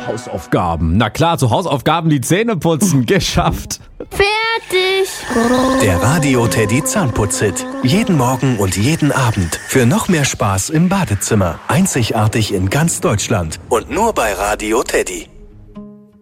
Hausaufgaben. Na klar, zu Hausaufgaben die Zähne putzen. Geschafft. Fertig. Der Radio Teddy Zahnputz-Hit. Jeden Morgen und jeden Abend. Für noch mehr Spaß im Badezimmer. Einzigartig in ganz Deutschland. Und nur bei Radio Teddy.